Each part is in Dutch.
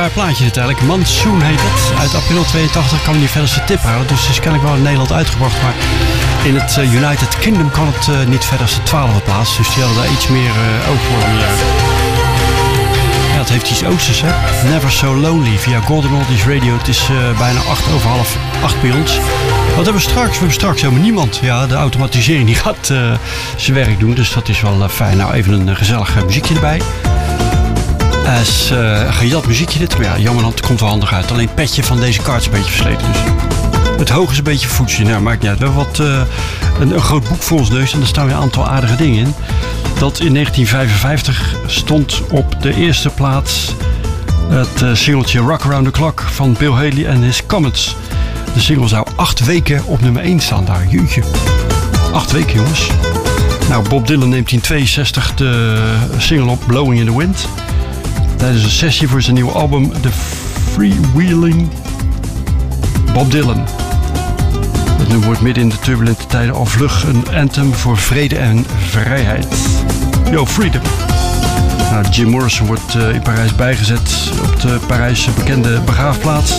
raar plaatje dit eigenlijk. Monsoon heet het. Uit april 82 kan hij niet verder zijn tip houden. Dus het is kennelijk wel in Nederland uitgebracht. Maar in het United Kingdom kan het niet verder zijn 12e plaats. Dus die hadden daar iets meer oog voor dan hier. Ja, het heeft iets oosters, hè. Never So Lonely via Golden Oldies Radio. Het is bijna 7:08 bij ons. Wat hebben we straks? We hebben straks helemaal niemand. Ja, de automatisering die gaat zijn werk doen. Dus dat is wel fijn. Nou, even een gezellig muziekje erbij. Is een gejat muziekje dit. Maar ja, jammer, het komt wel handig uit. Alleen het petje van deze kaart is een beetje versleten. Dus het hoog is een beetje voetje. Nou, maakt niet uit. We hebben een groot boek voor ons neus. En er staan weer een aantal aardige dingen in. Dat in 1955 stond op de eerste plaats het singeltje Rock Around the Clock van Bill Haley en His Comets. De single zou 8 weken op nummer 1 staan daar. Jeetje. 8 weken, jongens. Nou, Bob Dylan neemt in 62 de single op Blowing in the Wind. Tijdens een sessie voor zijn nieuwe album The Freewheeling Bob Dylan. Het nummer wordt midden in de turbulente tijden al vlug een anthem voor vrede en vrijheid. Yo, freedom. Nou, Jim Morrison wordt in Parijs bijgezet op de Parijse bekende begraafplaats.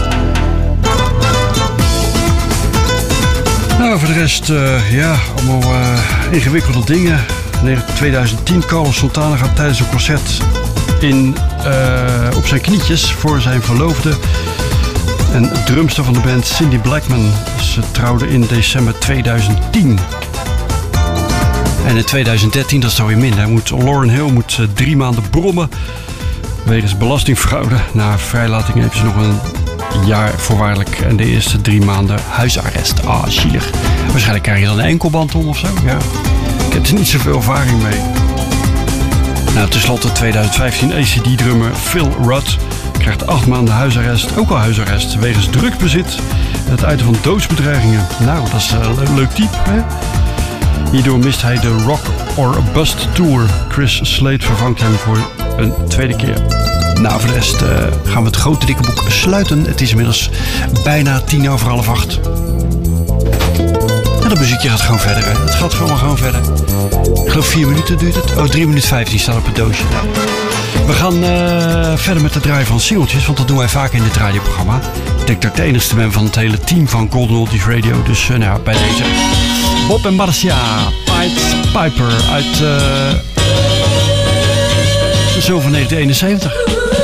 Nou, voor de rest, allemaal ingewikkelde dingen. In 2010, Carlos Santana gaat tijdens een concert op zijn knietjes voor zijn verloofde en drumster van de band Cindy Blackman. Ze trouwden in december 2010. En in 2013, dat is dan weer minder, Lauryn Hill moet 3 maanden brommen wegens belastingfraude. Na vrijlating heeft ze nog een jaar voorwaardelijk en de eerste 3 maanden huisarrest. Ah, zielig. Waarschijnlijk krijg je dan een enkelband om of zo. Ja. Ik heb er niet zoveel ervaring mee. Nou, tenslotte 2015 ACD-drummer Phil Rudd krijgt 8 maanden huisarrest, ook al huisarrest, wegens drugsbezit en het uiten van doodsbedreigingen. Nou, dat is een leuk type, hè? Hierdoor mist hij de Rock or Bust Tour. Chris Slade vervangt hem voor een tweede keer. Nou, voor de rest gaan we het grote dikke boek sluiten. Het is inmiddels bijna 7:10. En dat muziekje gaat gewoon verder, hè? Het gaat gewoon verder. Ik geloof 4 minuten duurt het. Oh, 3 minuten 15 staat op het doosje. Nou. We gaan verder met het draaien van singeltjes, want dat doen wij vaak in dit radioprogramma. Ik denk dat ik de enigste ben van het hele team van Golden Oldies Radio. Dus nou, bij deze Bob en Marcia, Pied Piper uit zo van 1971.